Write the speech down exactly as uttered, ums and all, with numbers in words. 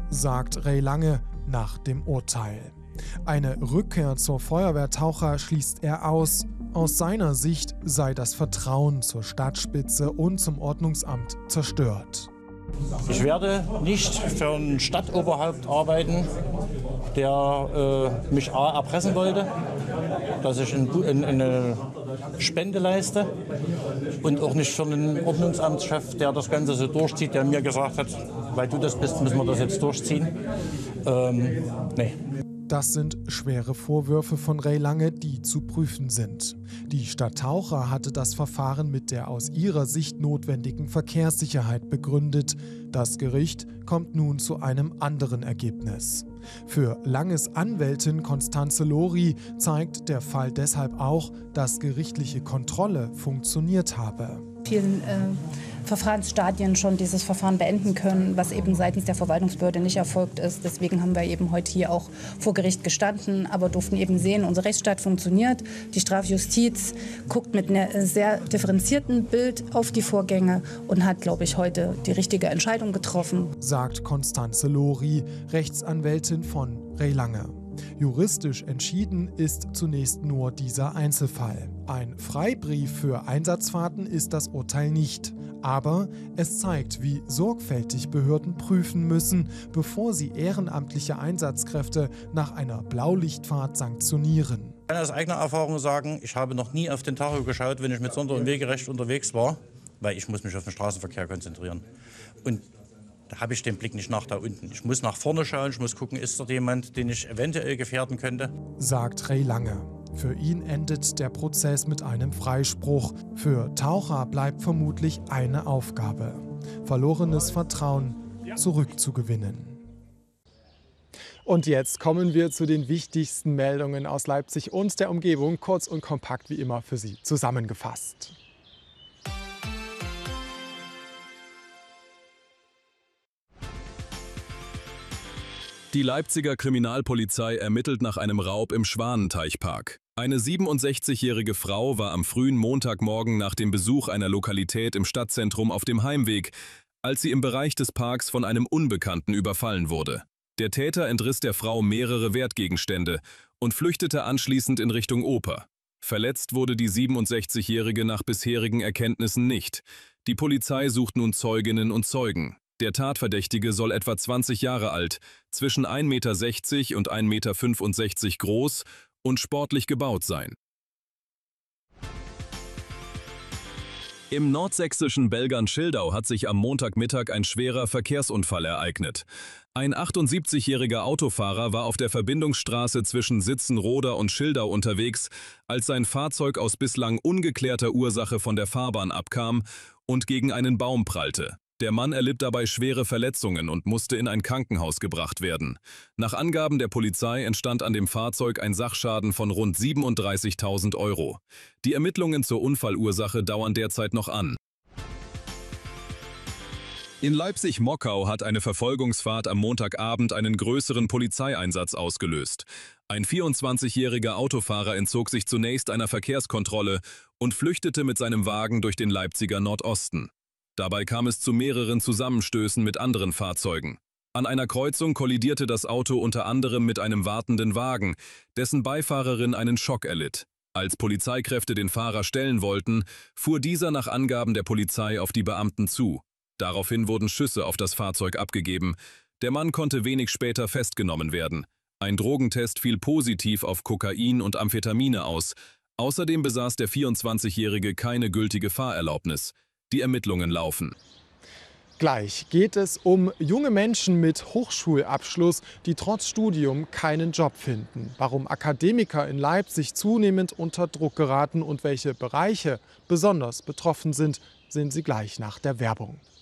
sagt Ray Lange nach dem Urteil. Eine Rückkehr zur Feuerwehrtaucher schließt er aus. Aus seiner Sicht sei das Vertrauen zur Stadtspitze und zum Ordnungsamt zerstört. Ich werde nicht für ein Stadtoberhaupt arbeiten, der äh, mich A, erpressen wollte, dass ich in, in, in eine Spende leiste, und auch nicht für einen Ordnungsamtschef, der das Ganze so durchzieht, der mir gesagt hat, weil du das bist, müssen wir das jetzt durchziehen. Ähm, nee. Das sind schwere Vorwürfe von Ray Lange, die zu prüfen sind. Die Stadt Taucher hatte das Verfahren mit der aus ihrer Sicht notwendigen Verkehrssicherheit begründet. Das Gericht kommt nun zu einem anderen Ergebnis. Für Langes Anwältin Constanze Lori zeigt der Fall deshalb auch, dass gerichtliche Kontrolle funktioniert habe. Vielen äh, Verfahrensstadien schon dieses Verfahren beenden können, was eben seitens der Verwaltungsbehörde nicht erfolgt ist. Deswegen haben wir eben heute hier auch vor Gericht gestanden, aber durften eben sehen, unser Rechtsstaat funktioniert. Die Strafjustiz guckt mit einem sehr differenzierten Bild auf die Vorgänge und hat, glaube ich, heute die richtige Entscheidung getroffen. Sagt Constanze Lori, Rechtsanwältin von Ray Lange. Juristisch entschieden ist zunächst nur dieser Einzelfall. Ein Freibrief für Einsatzfahrten ist das Urteil nicht. Aber es zeigt, wie sorgfältig Behörden prüfen müssen, bevor sie ehrenamtliche Einsatzkräfte nach einer Blaulichtfahrt sanktionieren. Ich kann aus eigener Erfahrung sagen, ich habe noch nie auf den Tacho geschaut, wenn ich mit Sonder- und Wegerecht unterwegs war, weil ich muss mich auf den Straßenverkehr konzentrieren. Und da habe ich den Blick nicht nach da unten. Ich muss nach vorne schauen, ich muss gucken, ist dort jemand, den ich eventuell gefährden könnte. Sagt Ray Lange. Für ihn endet der Prozess mit einem Freispruch. Für Taucher bleibt vermutlich eine Aufgabe: verlorenes Vertrauen zurückzugewinnen. Und jetzt kommen wir zu den wichtigsten Meldungen aus Leipzig und der Umgebung, kurz und kompakt wie immer für Sie zusammengefasst. Die Leipziger Kriminalpolizei ermittelt nach einem Raub im Schwanenteichpark. Eine siebenundsechzigjährige Frau war am frühen Montagmorgen nach dem Besuch einer Lokalität im Stadtzentrum auf dem Heimweg, als sie im Bereich des Parks von einem Unbekannten überfallen wurde. Der Täter entriss der Frau mehrere Wertgegenstände und flüchtete anschließend in Richtung Oper. Verletzt wurde die siebenundsechzigjährige nach bisherigen Erkenntnissen nicht. Die Polizei sucht nun Zeuginnen und Zeugen. Der Tatverdächtige soll etwa zwanzig Jahre alt, zwischen ein Meter sechzig und ein Meter fünfundsechzig groß und sportlich gebaut sein. Im nordsächsischen Belgern-Schildau hat sich am Montagmittag ein schwerer Verkehrsunfall ereignet. Ein achtundsiebzigjähriger Autofahrer war auf der Verbindungsstraße zwischen Sitzenroda und Schildau unterwegs, als sein Fahrzeug aus bislang ungeklärter Ursache von der Fahrbahn abkam und gegen einen Baum prallte. Der Mann erlitt dabei schwere Verletzungen und musste in ein Krankenhaus gebracht werden. Nach Angaben der Polizei entstand an dem Fahrzeug ein Sachschaden von rund siebenunddreißigtausend Euro. Die Ermittlungen zur Unfallursache dauern derzeit noch an. In Leipzig-Mockau hat eine Verfolgungsfahrt am Montagabend einen größeren Polizeieinsatz ausgelöst. Ein vierundzwanzigjähriger Autofahrer entzog sich zunächst einer Verkehrskontrolle und flüchtete mit seinem Wagen durch den Leipziger Nordosten. Dabei kam es zu mehreren Zusammenstößen mit anderen Fahrzeugen. An einer Kreuzung kollidierte das Auto unter anderem mit einem wartenden Wagen, dessen Beifahrerin einen Schock erlitt. Als Polizeikräfte den Fahrer stellen wollten, fuhr dieser nach Angaben der Polizei auf die Beamten zu. Daraufhin wurden Schüsse auf das Fahrzeug abgegeben. Der Mann konnte wenig später festgenommen werden. Ein Drogentest fiel positiv auf Kokain und Amphetamine aus. Außerdem besaß der vierundzwanzigjährige keine gültige Fahrerlaubnis. Die Ermittlungen laufen. Gleich geht es um junge Menschen mit Hochschulabschluss, die trotz Studium keinen Job finden. Warum Akademiker in Leipzig zunehmend unter Druck geraten und welche Bereiche besonders betroffen sind, sehen Sie gleich nach der Werbung.